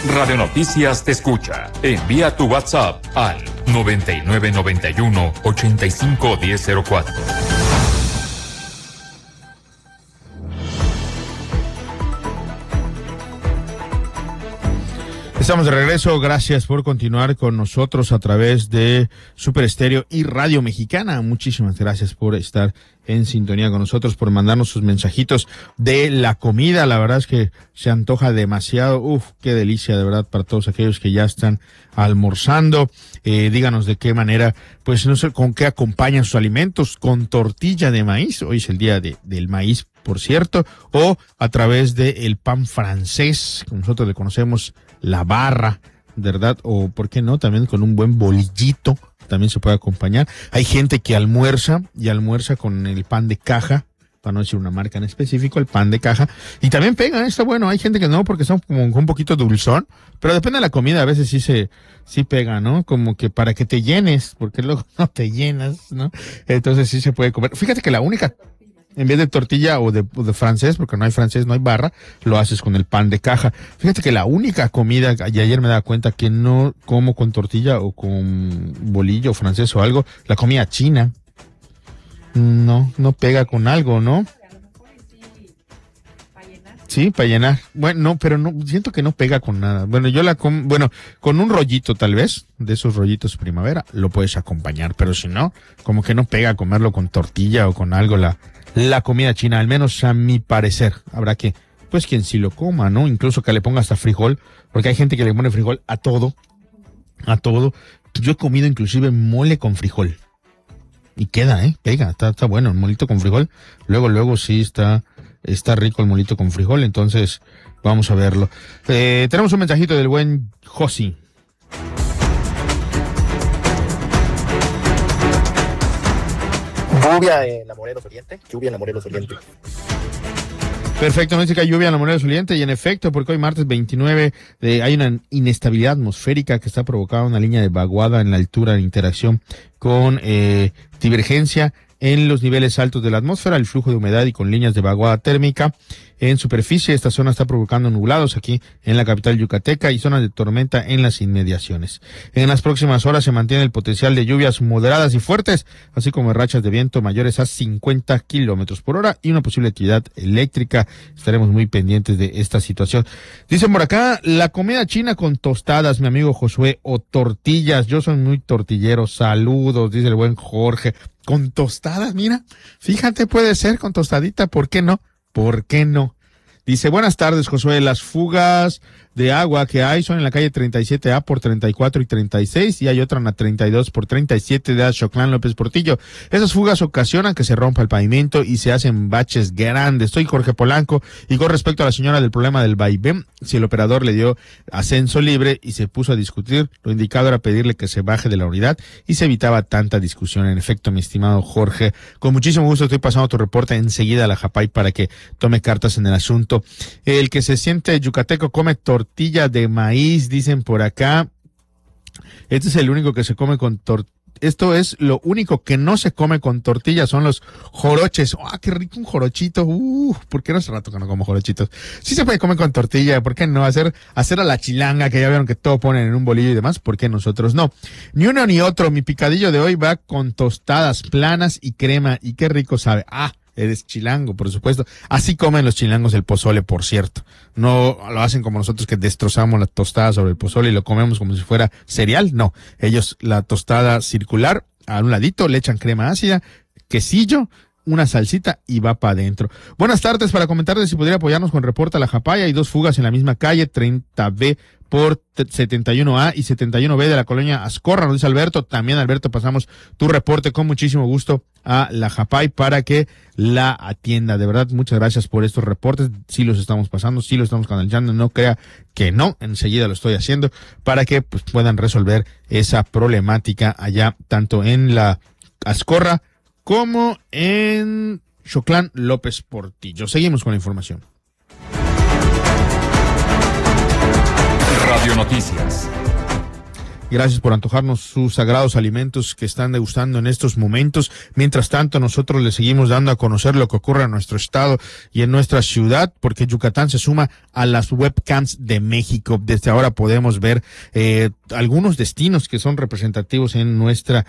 Radio Noticias te escucha. Envía tu WhatsApp al 9991-851004. Estamos de regreso, gracias por continuar con nosotros a través de Super Estéreo y Radio Mexicana. Muchísimas gracias por estar en sintonía con nosotros, por mandarnos sus mensajitos de la comida. La verdad es que se antoja demasiado. Uf, qué delicia, de verdad, para todos aquellos que ya están almorzando. Díganos de qué manera, pues no sé, con qué acompañan sus alimentos, con tortilla de maíz. Hoy es el día del maíz, por cierto, o a través del pan francés, como nosotros le conocemos, la barra, ¿verdad? O, ¿por qué no? También con un buen bolillito, también se puede acompañar. Hay gente que almuerza con el pan de caja, para no decir una marca en específico, el pan de caja, y también pega, está bueno. Hay gente que no, porque está como un poquito dulzón, pero depende de la comida, a veces sí pega, ¿no? Como que para que te llenes, porque luego no te llenas, ¿no? Entonces sí se puede comer. Fíjate que la única, en vez de tortilla o de francés, porque no hay francés, no hay barra, lo haces con el pan de caja. Fíjate que la única comida, y ayer me daba cuenta que no como con tortilla o con bolillo francés o algo, la comida china. No pega con algo, ¿no? Sí, para llenar. Bueno, no, pero no, siento que no pega con nada. Bueno, yo la como, con un rollito tal vez, de esos rollitos primavera, lo puedes acompañar, pero si no, como que no pega comerlo con tortilla o con algo la comida china, al menos a mi parecer. Habrá que, pues quien sí lo coma, ¿no? Incluso que le ponga hasta frijol, porque hay gente que le pone frijol a todo. Yo he comido inclusive mole con frijol. Y queda, pega, está bueno, el molito con frijol. Luego sí está rico el molito con frijol, entonces vamos a verlo. Tenemos un mensajito del buen Josi. Lluvia en la Morelos Oriente. Perfecto, nos dice que hay lluvia en la Morelos Oriente, y en efecto, porque hoy martes 29 hay una inestabilidad atmosférica que está provocando una línea de vaguada en la altura en interacción con divergencia en los niveles altos de la atmósfera, el flujo de humedad y con líneas de vaguada térmica en superficie. Esta zona está provocando nublados aquí en la capital yucateca y zonas de tormenta en las inmediaciones. En las próximas horas se mantiene el potencial de lluvias moderadas y fuertes, así como rachas de viento mayores a 50 kilómetros por hora y una posible actividad eléctrica. Estaremos muy pendientes de esta situación. Dicen por acá, la comida china con tostadas, mi amigo Josué, o tortillas. Yo soy muy tortillero. Saludos, dice el buen Jorge. Con tostadas, mira, fíjate, puede ser con tostadita, ¿por qué no? ¿Por qué no? Dice, buenas tardes, Josué, las fugas de agua que hay son en la calle 37A por 34 y 36, y hay otra en la 32 por 37 de Xochtlán López Portillo. Esas fugas ocasionan que se rompa el pavimento y se hacen baches grandes. Soy Jorge Polanco, y con respecto a la señora del problema del vaivén, si el operador le dio ascenso libre y se puso a discutir, lo indicado era pedirle que se baje de la unidad y se evitaba tanta discusión. En efecto, mi estimado Jorge, con muchísimo gusto estoy pasando tu reporte enseguida a la Japay para que tome cartas en el asunto. El que se siente yucateco come tortilla de maíz, dicen por acá. Este es el único que se come con tortilla. Esto es lo único que no se come con tortilla, son los joroches. ¡Ah, qué rico un jorochito! ¿Por qué no hace rato que no como jorochitos? Sí se puede comer con tortilla, ¿por qué no? Hacer a la chilanga, que ya vieron que todo ponen en un bolillo y demás, ¿por qué nosotros no? Ni uno ni otro. Mi picadillo de hoy va con tostadas planas y crema, y qué rico sabe. Eres chilango, por supuesto. Así comen los chilangos el pozole, por cierto. No lo hacen como nosotros, que destrozamos la tostada sobre el pozole y lo comemos como si fuera cereal. No, ellos la tostada circular, a un ladito le echan crema ácida, quesillo, una salsita y va para adentro. Buenas tardes, para comentarles si podría apoyarnos con reporte a la Japaya. Hay dos fugas en la misma calle, 30B por 71A y 71B de la colonia Azcorra, nos dice Alberto. También, Alberto, pasamos tu reporte con muchísimo gusto a la Japay para que la atienda. De verdad, muchas gracias por estos reportes. Sí los estamos pasando, sí los estamos canalizando, no crea que no, enseguida lo estoy haciendo para que pues puedan resolver esa problemática allá, tanto en la Azcorra como en Xochtlán López Portillo. Seguimos con la información. Radio Noticias. Gracias por antojarnos sus sagrados alimentos que están degustando en estos momentos. Mientras tanto, nosotros le seguimos dando a conocer lo que ocurre en nuestro estado y en nuestra ciudad, porque Yucatán se suma a las webcams de México. Desde ahora podemos ver algunos destinos que son representativos en nuestra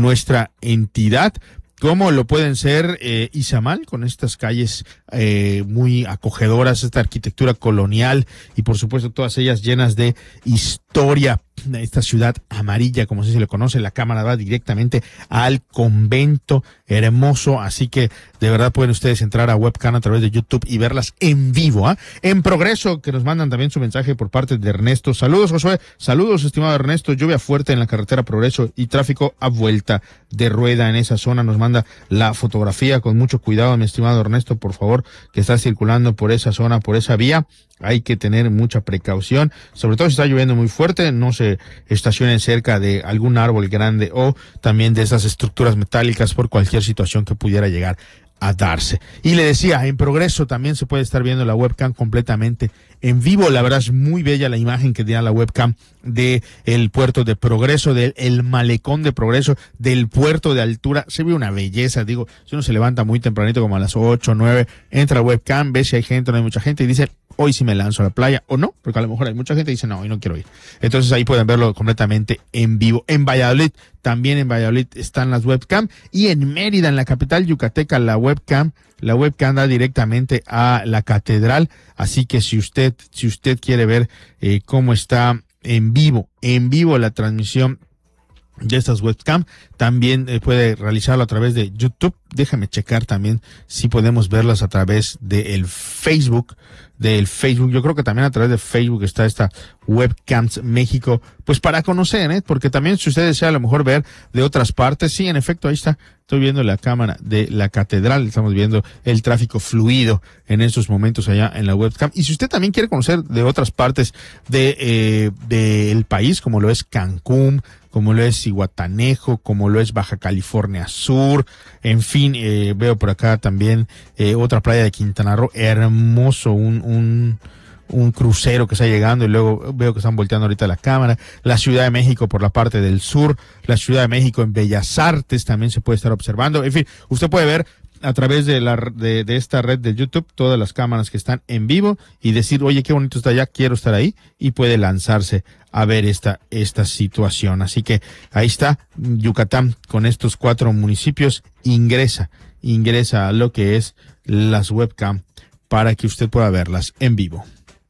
entidad, como lo pueden ser Izamal, con estas calles muy acogedoras, esta arquitectura colonial y por supuesto todas ellas llenas de historia. Esta ciudad amarilla, como se le conoce, la cámara va directamente al convento hermoso, así que de verdad pueden ustedes entrar a webcam a través de YouTube y verlas en vivo, en progreso, que nos mandan también su mensaje por parte de Ernesto. Saludos, Josué, saludos, estimado Ernesto. Lluvia fuerte en la carretera Progreso y tráfico a vuelta de rueda en esa zona. Nos manda la fotografía con mucho cuidado, mi estimado Ernesto, por favor, que está circulando por esa zona, por esa vía. Hay que tener mucha precaución, sobre todo si está lloviendo muy fuerte, no se estacionen cerca de algún árbol grande o también de esas estructuras metálicas por cualquier situación que pudiera llegar a darse. Y le decía, en progreso también se puede estar viendo la webcam completamente en vivo. La verdad es muy bella la imagen que da la webcam de el puerto de Progreso, del malecón de Progreso, del puerto de Altura. Se ve una belleza, digo, si uno se levanta muy tempranito como a las 8, 9, entra a webcam, ve si hay gente o no hay mucha gente y dice, hoy sí me lanzo a la playa o no, porque a lo mejor hay mucha gente que dice, no, hoy no quiero ir. Entonces ahí pueden verlo completamente en vivo. En Valladolid, también en Valladolid están las webcam, y en Mérida, en la capital yucateca, la webcam da directamente a la catedral, así que si usted quiere ver cómo está en vivo la transmisión de estas webcam, también puede realizarlo a través de YouTube. Déjame checar también si podemos verlas a través del Facebook. Yo creo que también a través de Facebook está esta Webcams México, pues para conocer, porque también si usted desea a lo mejor ver de otras partes, sí, en efecto, ahí está. Estoy viendo la cámara de la catedral, estamos viendo el tráfico fluido en estos momentos allá en la webcam. Y si usted también quiere conocer de otras partes del país, como lo es Cancún, como lo es Zihuatanejo, como lo es Baja California Sur, en fin, veo por acá también otra playa de Quintana Roo, hermoso, un crucero que está llegando, y luego veo que están volteando ahorita la cámara. La Ciudad de México por la parte del sur, la Ciudad de México en Bellas Artes también se puede estar observando. En fin, usted puede ver a través de esta red de YouTube todas las cámaras que están en vivo y decir, oye, qué bonito está allá, quiero estar ahí, y puede lanzarse a ver esta situación. Así que ahí está Yucatán con estos 4 municipios. Ingresa a lo que es las webcam para que usted pueda verlas en vivo.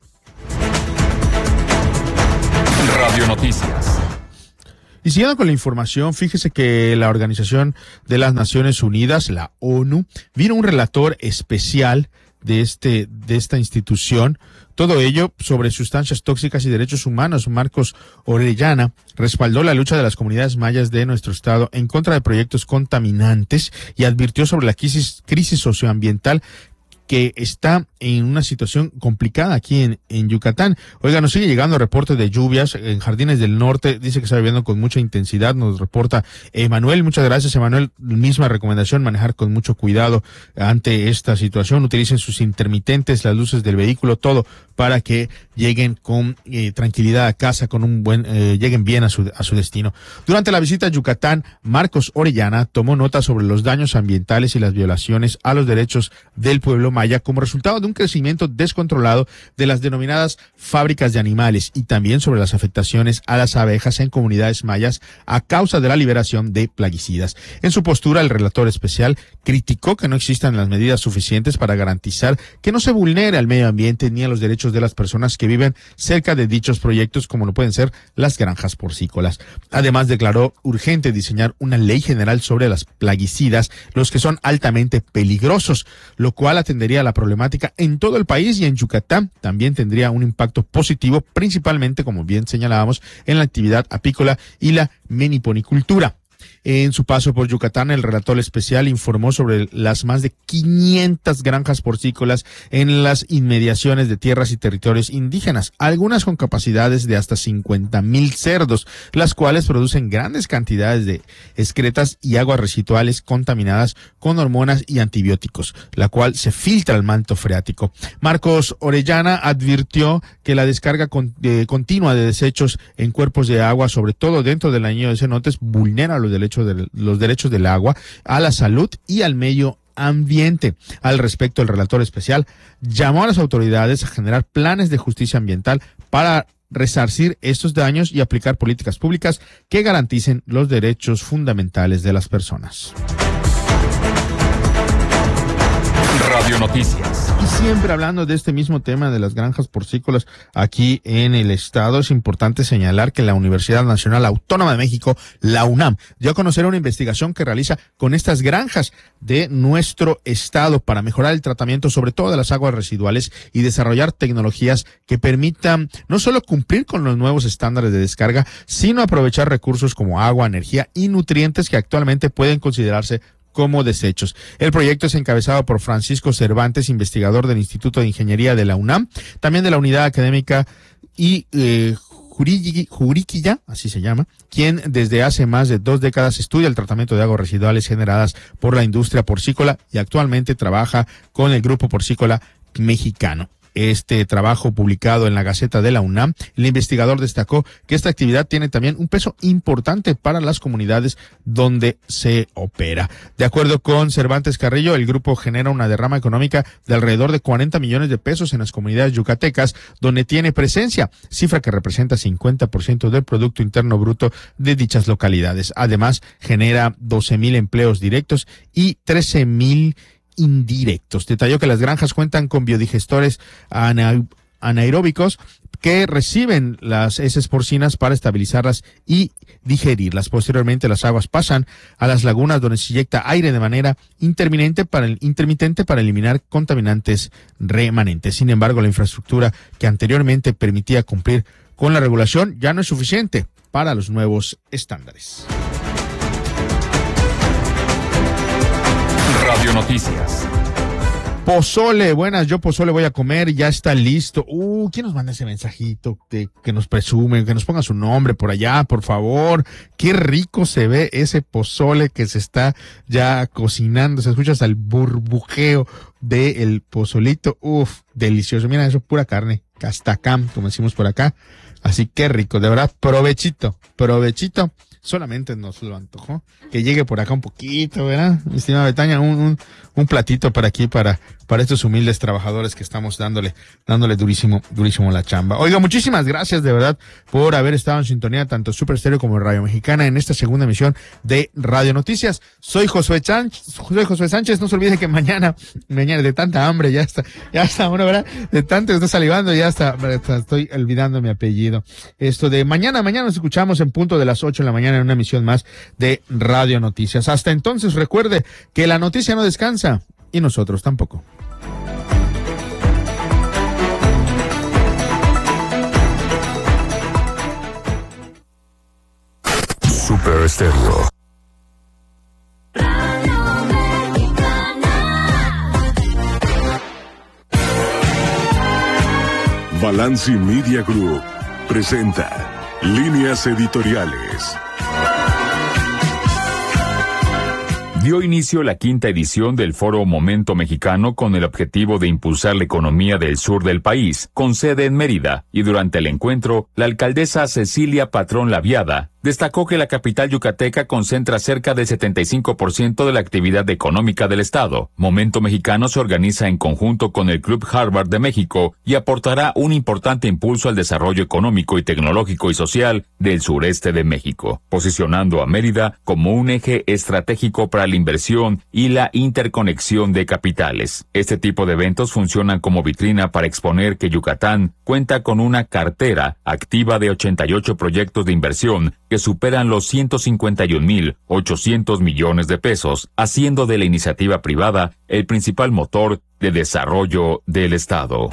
Radio Noticias. Y siguiendo con la información, fíjese que la Organización de las Naciones Unidas, la ONU, vino un relator especial de esta institución. Todo ello sobre sustancias tóxicas y derechos humanos. Marcos Orellana respaldó la lucha de las comunidades mayas de nuestro estado en contra de proyectos contaminantes y advirtió sobre la crisis socioambiental que está en una situación complicada aquí en Yucatán. Oiga, nos sigue llegando reportes de lluvias en Jardines del Norte. Dice que está lloviendo con mucha intensidad. Nos reporta Emanuel. Muchas gracias, Emanuel. Misma recomendación, manejar con mucho cuidado ante esta situación. Utilicen sus intermitentes, las luces del vehículo, todo para que lleguen con tranquilidad a casa, con un buen, lleguen bien a su destino. Durante la visita a Yucatán, Marcos Orellana tomó nota sobre los daños ambientales y las violaciones a los derechos del pueblo maya como resultado de un crecimiento descontrolado de las denominadas fábricas de animales, y también sobre las afectaciones a las abejas en comunidades mayas a causa de la liberación de plaguicidas. En su postura, el relator especial criticó que no existan las medidas suficientes para garantizar que no se vulnere al medio ambiente ni a los derechos de las personas que viven cerca de dichos proyectos, como lo pueden ser las granjas porcícolas. Además, declaró urgente diseñar una ley general sobre las plaguicidas, los que son altamente peligrosos, lo cual atendería a la problemática en todo el país, y en Yucatán también tendría un impacto positivo, principalmente, como bien señalábamos, en la actividad apícola y la meniponicultura. En su paso por Yucatán, el relator especial informó sobre las más de 500 granjas porcícolas en las inmediaciones de tierras y territorios indígenas, algunas con capacidades de hasta 50,000 cerdos, las cuales producen grandes cantidades de excretas y aguas residuales contaminadas con hormonas y antibióticos, la cual se filtra al manto freático. Marcos Orellana advirtió que la descarga continua de desechos en cuerpos de agua, sobre todo dentro del anillo de cenotes, vulnera los derechos del agua, a la salud y al medio ambiente. Al respecto, el relator especial llamó a las autoridades a generar planes de justicia ambiental para resarcir estos daños y aplicar políticas públicas que garanticen los derechos fundamentales de las personas. Radio Noticias. Y siempre hablando de este mismo tema de las granjas porcícolas aquí en el estado, es importante señalar que la Universidad Nacional Autónoma de México, la UNAM, dio a conocer una investigación que realiza con estas granjas de nuestro estado para mejorar el tratamiento, sobre todo de las aguas residuales, y desarrollar tecnologías que permitan no solo cumplir con los nuevos estándares de descarga, sino aprovechar recursos como agua, energía y nutrientes que actualmente pueden considerarse como desechos. El proyecto es encabezado por Francisco Cervantes, investigador del Instituto de Ingeniería de la UNAM, también de la Unidad Académica y Juriquilla, así se llama, quien desde hace más de 2 décadas estudia el tratamiento de aguas residuales generadas por la industria porcícola y actualmente trabaja con el Grupo Porcícola Mexicano. Este trabajo publicado en la Gaceta de la UNAM, el investigador destacó que esta actividad tiene también un peso importante para las comunidades donde se opera. De acuerdo con Cervantes Carrillo, el grupo genera una derrama económica de alrededor de 40 millones de pesos en las comunidades yucatecas donde tiene presencia, cifra que representa 50% del Producto Interno Bruto de dichas localidades. Además, genera 12,000 empleos directos y 13,000 indirectos. Detalló que las granjas cuentan con biodigestores anaeróbicos que reciben las heces porcinas para estabilizarlas y digerirlas. Posteriormente, las aguas pasan a las lagunas donde se inyecta aire de manera intermitente para eliminar contaminantes remanentes. Sin embargo, la infraestructura que anteriormente permitía cumplir con la regulación ya no es suficiente para los nuevos estándares. Radio Noticias. Pozole, buenas, yo pozole voy a comer, ya está listo. ¿Quién nos manda ese mensajito que nos presume, que nos ponga su nombre por allá, por favor? Qué rico se ve ese pozole que se está ya cocinando, se escucha hasta el burbujeo del pozolito. Delicioso, mira eso, pura carne, castacam, como decimos por acá. Así que rico, de verdad, provechito. Solamente nos lo antojó. Que llegue por acá un poquito, ¿verdad? Mi estimada Betania, un platito para aquí, para estos humildes trabajadores que estamos dándole durísimo la chamba. Oiga, muchísimas gracias de verdad por haber estado en sintonía tanto Super Estéreo como Radio Mexicana en esta segunda emisión de Radio Noticias. Soy Josué Sánchez. No se olvide que mañana de tanta hambre ya está, bueno, ¿verdad? De tanto que estoy salivando, ya está, estoy olvidando mi apellido. Mañana nos escuchamos en punto de las 8 de la mañana en una emisión más de Radio Noticias. Hasta entonces, recuerde que la noticia no descansa y nosotros tampoco. Super Estéreo. Balanci Media Group presenta Líneas Editoriales. Dio inicio la 5ª edición del Foro Momento Mexicano con el objetivo de impulsar la economía del sur del país, con sede en Mérida, y durante el encuentro, la alcaldesa Cecilia Patrón Laviada destacó que la capital yucateca concentra cerca del 75% de la actividad económica del estado. Momento Mexicano se organiza en conjunto con el Club Harvard de México y aportará un importante impulso al desarrollo económico y tecnológico y social del sureste de México, posicionando a Mérida como un eje estratégico para la inversión y la interconexión de capitales. Este tipo de eventos funcionan como vitrina para exponer que Yucatán cuenta con una cartera activa de 88 proyectos de inversión que superan los 151,800 millones de pesos, haciendo de la iniciativa privada el principal motor de desarrollo del Estado.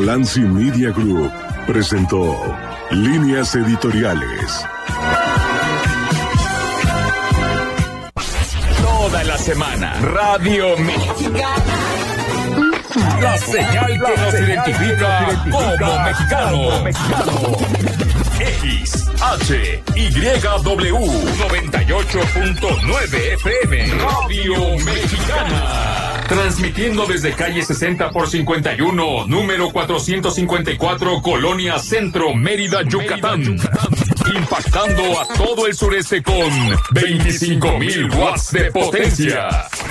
Balanci Media Group presentó Líneas Editoriales. semana. Radio Mexicana. La señal que nos identifica como mexicanos. XHYW 98.9 FM. Radio Mexicana. Transmitiendo desde calle 60 por 51, número 454, Colonia Centro, Mérida, Yucatán. Impactando a todo el sureste con 25,000 watts de potencia.